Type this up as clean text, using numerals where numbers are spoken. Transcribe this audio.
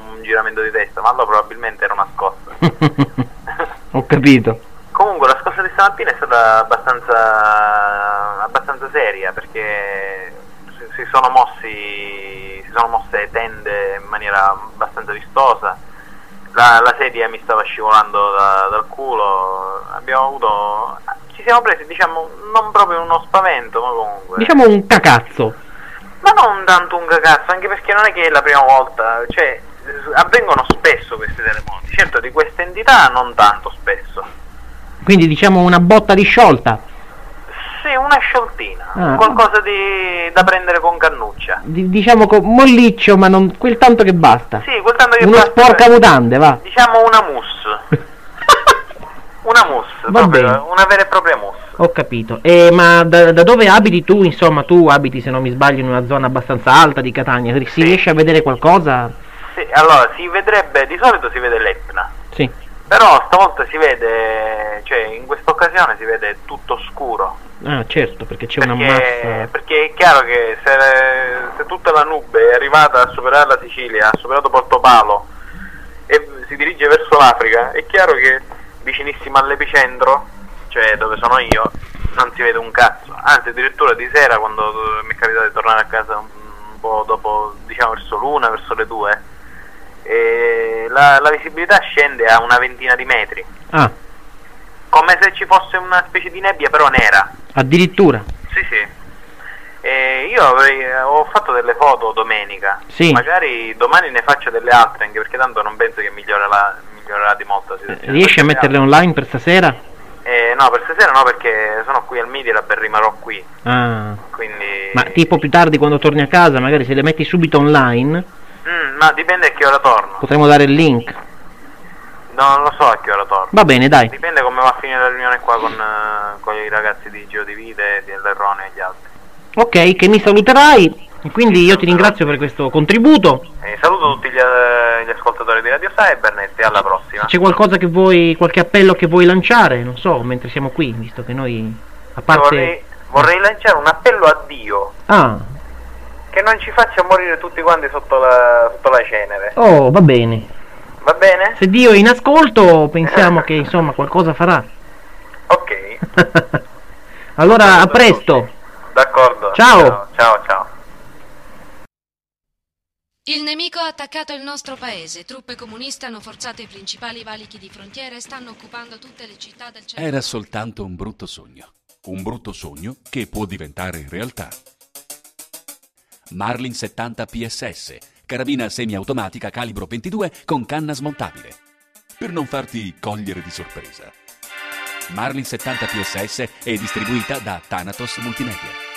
un giramento di testa, ma allora probabilmente era una scossa. Ho capito. Comunque la scossa di stamattina è stata abbastanza seria, perché si sono mosse tende in maniera abbastanza vistosa. La sedia mi stava scivolando dal culo. Ci siamo presi, diciamo, non proprio uno spavento, ma comunque Diciamo un cacazzo. ma non tanto un cagazzo, anche perché non è che è la prima volta, cioè avvengono spesso questi terremoti, certo di questa entità non tanto spesso. Quindi diciamo una botta di sciolta. Sì, una scioltina, qualcosa da prendere con cannuccia. Diciamo con molliccio, ma non quel tanto che basta. Sì, quel tanto che Uno basta, sporca mutande, va. diciamo una mousse. Una mousse, Va bene. una vera e propria mousse. Ho capito. Ma da dove abiti tu? Insomma, tu abiti, se non mi sbaglio, in una zona abbastanza alta di Catania. Si Sì. riesce a vedere qualcosa? Sì, allora si vedrebbe, di solito si vede l'Etna, Sì. però stavolta si vede, cioè in questa occasione si vede tutto scuro. Ah, certo, perché c'è una massa. Perché è chiaro che se tutta la nube è arrivata a superare la Sicilia, ha superato Portopalo e si dirige verso l'Africa, è chiaro che vicinissimo all'epicentro, cioè dove sono io, non si vede un cazzo. Anzi, addirittura di sera, quando mi è capitato di tornare a casa un po' dopo, diciamo verso l'1, verso le 2, la visibilità scende a una ventina di metri, Ah, come se ci fosse una specie di nebbia però nera. addirittura. Sì, sì. Io ho fatto delle foto domenica, Sì. magari domani ne faccio delle altre, anche perché tanto non penso che migliorerà di molto la situazione. Riesci a metterle online per stasera? No, per stasera no, perché sono qui al Midilab e rimarrò qui, Ah. quindi... Ma tipo più tardi quando torni a casa, magari se le metti subito online, ma dipende a che ora torno. potremo dare il link. Non lo so a che ora torno. Va bene, dai. Dipende come va a finire la riunione qua con i ragazzi di Giro di Vite, di Lerrone e gli altri. Ok, che mi saluterai. E quindi io ti ringrazio per questo contributo. Saluto tutti gli ascoltatori di Radio Cybernet e alla prossima. C'è qualcosa che vuoi, qualche appello che vuoi lanciare? Non so, mentre siamo qui, visto che noi, a parte... Vorrei lanciare un appello a Dio, Ah, che non ci faccia morire tutti quanti sotto la cenere. oh, va bene. Va bene? Se Dio è in ascolto, pensiamo che insomma qualcosa farà. Ok. Allora, a presto. D'accordo. Ciao. Ciao. Il nemico ha attaccato il nostro paese. Truppe comuniste hanno forzato i principali valichi di frontiera e stanno occupando tutte le città del centro. Era soltanto un brutto sogno che può diventare realtà. Marlin 70 PSS, carabina semiautomatica calibro 22 con canna smontabile, per non farti cogliere di sorpresa. Marlin 70 PSS è distribuita da Thanatos Multimedia.